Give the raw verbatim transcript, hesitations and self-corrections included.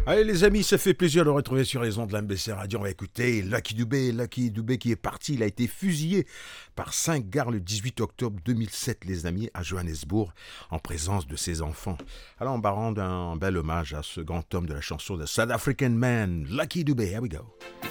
Allez les amis, ça fait plaisir de retrouver sur les ondes de l'M B C Radio. On va écouter Lucky Dubé. Lucky Dubé qui est parti, il a été fusillé par cinq gardes le dix-huit octobre deux mille sept, les amis, à Johannesburg, en présence de ses enfants. Alors on va rendre un bel hommage à ce grand homme de la chanson de South African Man, Lucky Dubé. Here we go.